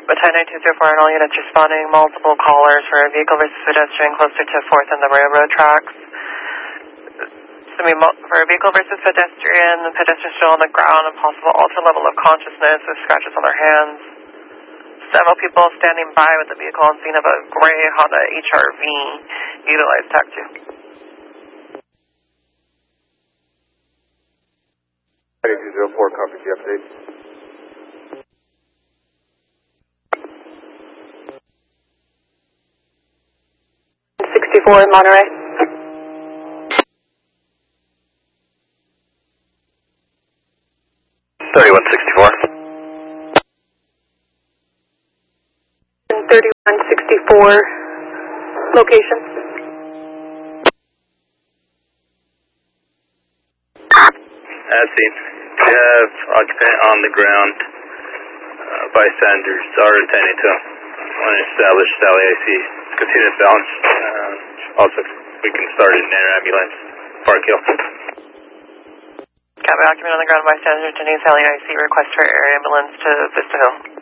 Battalion 204 and all units responding, multiple callers for a vehicle versus pedestrian closer to 4th and the railroad tracks. For a vehicle versus pedestrian, the pedestrian still on the ground and possible altered level of consciousness with scratches on their hands. Several people standing by with the vehicle on scene of a gray Honda HR-V. Utilize TAC 2. 204, copy the update. In Monterey. 3164. 3164 location. As seen. We have occupant on the ground. Bystanders are attending to him. Want to establish Sally IC. Continue to balance. Also, we can start in air ambulance. Park Hill. Copy, occupant on the ground, bystander attending Sally IC. Request for air ambulance to Vista Hill.